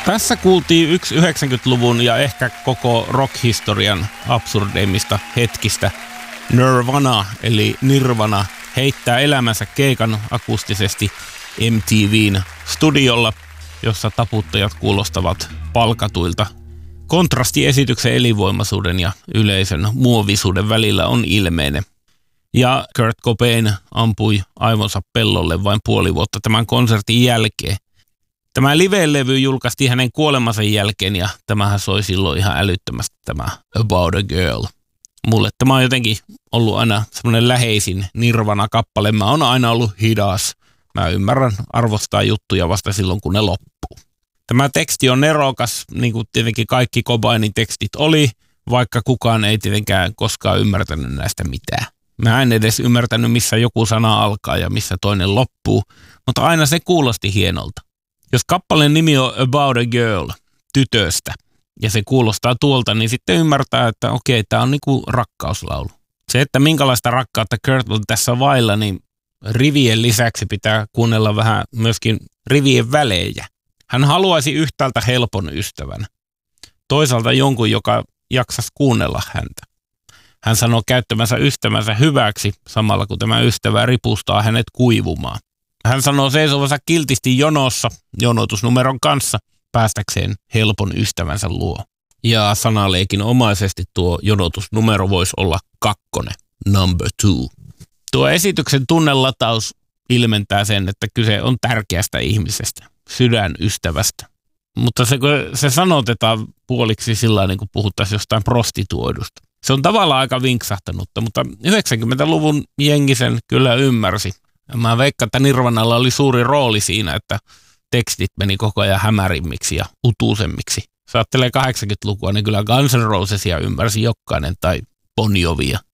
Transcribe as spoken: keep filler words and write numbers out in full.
Tässä kuultiin yksi yhdeksänkymmentäluvun ja ehkä koko rock-historian absurdeimmista hetkistä. Nirvana eli Nirvana heittää elämänsä keikan akustisesti M T V:n studiolla, jossa taputtajat kuulostavat palkatuilta. Kontrasti esityksen elinvoimaisuuden ja yleisön muovisuuden välillä on ilmeinen. Ja Kurt Cobain ampui aivonsa pellolle vain puoli vuotta tämän konsertin jälkeen. Tämä live-levy julkaistiin hänen kuolemansa jälkeen ja tämähän soi silloin ihan älyttömästi tämä About a Girl. Mulle tämä on jotenkin ollut aina semmoinen läheisin Nirvana-kappale. Mä oon aina ollut hidas. Mä ymmärrän arvostaa juttuja vasta silloin, kun ne loppuu. Tämä teksti on nerokas, niin kuin tietenkin kaikki Cobainin tekstit oli, vaikka kukaan ei tietenkään koskaan ymmärtänyt näistä mitään. Mä en edes ymmärtänyt, missä joku sana alkaa ja missä toinen loppuu, mutta aina se kuulosti hienolta. Jos kappaleen nimi on About a Girl, tytöstä, ja se kuulostaa tuolta, niin sitten ymmärtää, että okei, tämä on niinku rakkauslaulu. Se, että minkälaista rakkautta Kurt on tässä vailla, niin rivien lisäksi pitää kuunnella vähän myöskin rivien välejä. Hän haluaisi yhtäältä helpon ystävän, toisaalta jonkun, joka jaksasi kuunnella häntä. Hän sanoo käyttämänsä ystävänsä hyväksi, samalla kun tämä ystävä ripustaa hänet kuivumaan. Hän sanoo seisovansa kiltisti jonossa jonotusnumeron kanssa päästäkseen helpon ystävänsä luo. Ja sanaleikin omaisesti tuo jonotusnumero voisi olla kakkonen, number two. Tuo esityksen tunnelataus ilmentää sen, että kyse on tärkeästä ihmisestä, sydänystävästä. Mutta se, se sanotetaan puoliksi sillä niin kuin puhuttaisiin jostain prostituoidusta. Se on tavallaan aika vinksahtanutta, mutta yhdeksänkymmentäluvun jengi sen kyllä ymmärsi. Mä veikkaan, että Nirvanalla oli suuri rooli siinä, että tekstit meni koko ajan hämärimmiksi ja utuusemmiksi. Jos ajattelee kahdeksankymmentälukua, niin kyllä Guns N' Rosesia ymmärsi jokainen tai Bon Jovia.